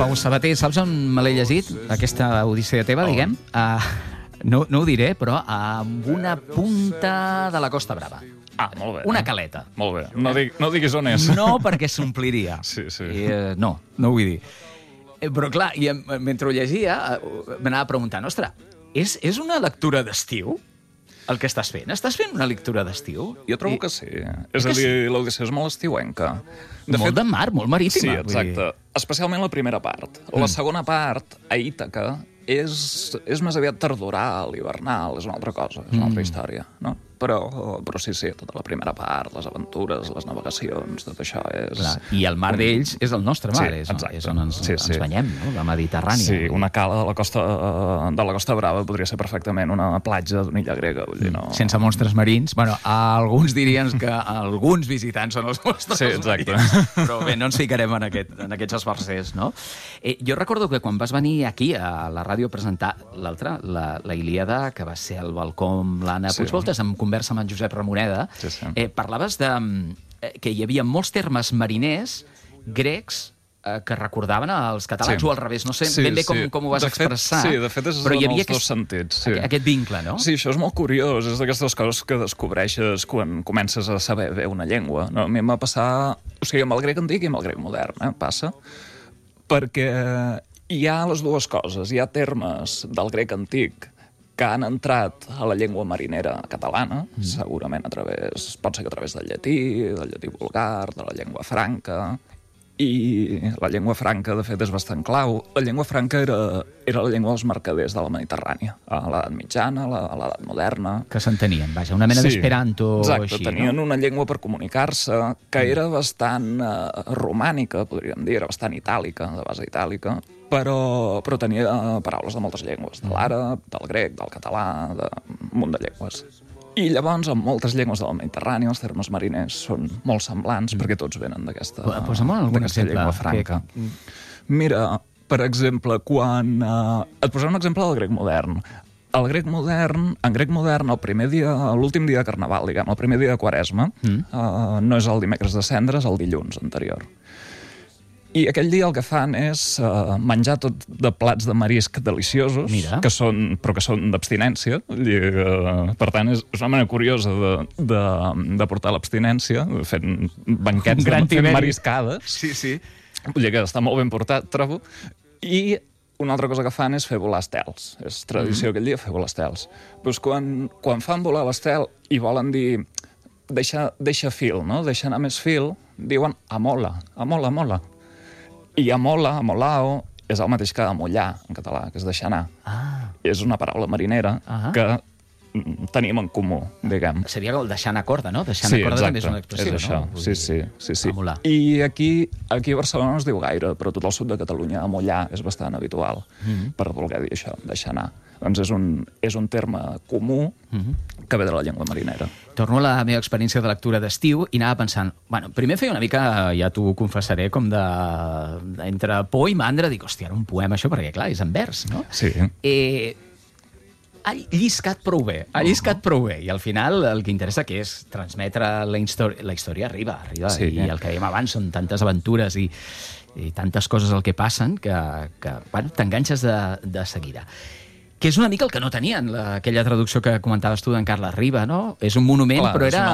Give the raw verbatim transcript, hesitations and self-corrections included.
Pau Sabater, saps on me l'he llegit, aquesta odissea teva, diguem? Uh, no, no ho diré, però amb una punta de la Costa Brava. Ah, molt bé. Una caleta. Molt bé. No, dig, no diguis on és. No, perquè s'ompliria. Sí, sí. I, uh, no, no ho vull dir. Eh, però clar, i, mentre ho llegia, uh, m'anava preguntant, ostres, és, és una lectura d'estiu? El que estàs fent? Estàs fent una lectura d'estiu? Jo trobo I... que sí. És a dir, l'Odissea és molt estiuenca. De molt fet, de mar, molt marítima. Sí, exacte. Dir... Especialment la primera part. La mm. segona part, a Ítaca, és, és més aviat tardoral, hivernal, és una altra cosa, és una altra mm. història, no? Però, però sí, sí, tota la primera part, les aventures, les navegacions, tot això és... Clar. I el mar d'ells és el nostre mar, sí, és, és on ens, sí, sí. ens banyem, no? La Mediterrània. Sí, una cala de la Costa, de la Costa Brava podria ser perfectament una platja d'una illa grega. Vull dir, no... Sense monstres marins. Bueno, alguns dirien que alguns visitants són els monstres sí, exacte. marins. Però bé, no ens ficarem en, aquest, en aquests esbarzers, no? Eh, jo recordo que quan vas venir aquí a la ràdio a presentar l'altra, la, la Ilíada, que va ser al balcó amb l'Anna sí. Puigvoltes, amb conversa amb en Josep Ramoneda, sí, sí. Eh, parlaves de, eh, que hi havia molts termes mariners grecs eh, que recordaven als catalans, sí. o al revés, no sé sí, ben bé com, sí. com ho vas de expressar. Fet, sí, de fet és però hi en havia els dos sentits. Sí. Aquest, aquest vincle, no? Sí, això és molt curiós, és d'aquestes coses que descobreixes quan comences a saber bé una llengua. No? A mi em va passar, o sigui, amb el grec antic i amb el grec modern, eh? Passa, perquè hi ha les dues coses, hi ha termes del grec antic que han entrat a la llengua marinera catalana, mm. segurament a través, pot ser que a través del llatí, del llatí vulgar, de la llengua franca, i la llengua franca, de fet, és bastant clau. La llengua franca era, era la llengua dels mercaders de la Mediterrània, a l'edat mitjana, a l'edat moderna. Que s'entenien, vaja, una mena sí, d'esperanto exacte, així, tenien no? una llengua per comunicar-se que era bastant uh, romànica, podríem dir, era bastant itàlica, de base itàlica, però, però tenia paraules de moltes llengües, de l'àrab, del grec, del català, d'un munt de llengües. I llavors, en moltes llengües del Mediterrani, els termes mariners són molt semblants, mm. perquè tots venen d'aquesta llengua franca. Que... Mira, per exemple, quan... Uh, et posaré un exemple del grec modern. El grec modern, en grec modern, el primer dia, l'últim dia de Carnaval, diguem, el primer dia de Quaresma, mm. uh, no és el dimecres de Cendres, és el dilluns anterior. I aquell dia el que fan és uh, menjar tot de plats de marisc deliciosos, Mira. que són, però que són d'abstinència. Uh, per tant, és, és una manera curiosa de, de, de portar l'abstinència, fent banquets, de, fent mariscades. Sí, sí. Vull dir que està molt ben portat, trobo. I una altra cosa que fan és fer volar estels. És tradició mm. aquell dia fer volar estels. Pues quan, quan fan volar l'estel i volen dir deixa, deixa fil, no? Deixa anar més fil, diuen amola, amola, amola. I amola, amolao, és el mateix que amollar, en català, que és deixar anar. Ah. És una paraula marinera ah. que tenim en comú, diguem. Seria el deixar anar corda, no? Deixar anar sí, corda exacte. també és una expressió, és això. no? Sí, sí, sí, sí. Amolar. I aquí, aquí a Barcelona no es diu gaire, però tot el sud de Catalunya, amollar és bastant habitual, mm-hmm. per voler dir això, deixar anar. Doncs és un, és un terme comú mm-hmm. que ve de la llengua marinera. Torno a la meva experiència de lectura d'estiu i anava pensant, bueno, primer feia una mica, ja t'ho confessaré, com de, de entre por i mandra, dic, hòstia, era un poema això, perquè clar, és en vers, no? Sí. Eh, ha lliscat prou bé, ha lliscat uh-huh. prou bé, i al final el que interessa que és transmetre la, història, la història arriba, arriba, sí, i eh? el que dèiem abans són tantes aventures i, i tantes coses el que passen que, que bueno, t'enganxes de, de seguida. Que és una mica el que no tenien, la, aquella traducció que comentaves tu d'en Carles Riba, no? És un monument, Clar, però era